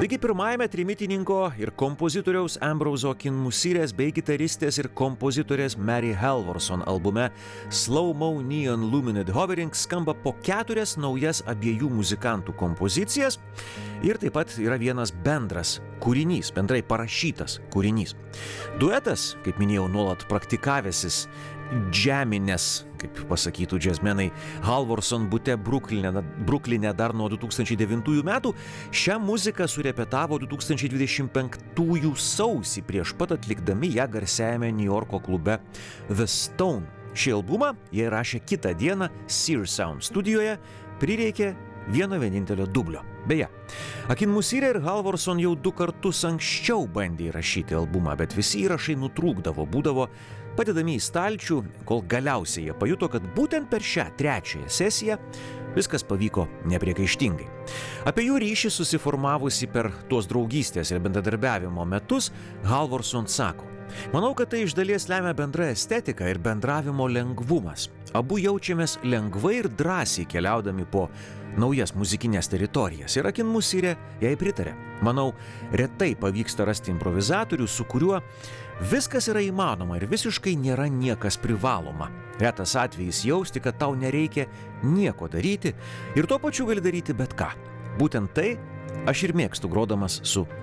Taigi pirmajame trimitininko ir kompozitoriaus Ambrose Akinmusirės bei gitaristės ir kompozitorės Mary Halvorson albume Slow Mo Neon Lumined Hovering skamba po 4 naujas abiejų muzikantų kompozicijas ir taip pat yra vienas bendras kūrinys, bendrai parašytas kūrinys. Duetas, kaip minėjau, nuolat praktikavęsis džeminės, kaip pasakytų džiazmenai, Halvorson bute Brukline dar nuo 2009 metų, šią muziką surepetavo 2025 sausį prieš pat atlikdami ją garsiajame New Yorko klube The Stone. Šį albumą jie rašė kitą dieną Sear Sound studijoje, prireikė vieno vienintelio dublio. Beje, Akinmusirė ir Halvorson jau 2 kartus anksčiau bandė įrašyti albumą, bet visi įrašai nutrūkdavo, būdavo padedami į stalčių, kol galiausiai jie pajuto, kad būtent per šią 3 sesiją viskas pavyko nepriekaištingai. Apie jų ryšį susiformavusi per tuos draugystės ir bendradarbiavimo metus Halvorson sako: "Manau, kad tai iš dalies lemia bendra estetika ir bendravimo lengvumas. Abu jaučiamės lengvai ir drąsiai keliaudami po naujas muzikinės teritorijas ir Akinmusirė jai pritarė. Manau, retai pavyksta rasti improvizatorių, su kuriuo viskas yra įmanoma ir visiškai nėra niekas privaloma. Retas atvejis jausti, kad tau nereikia nieko daryti ir tuo pačiu gali daryti bet ką. Būtent tai aš ir mėgstu grodamas su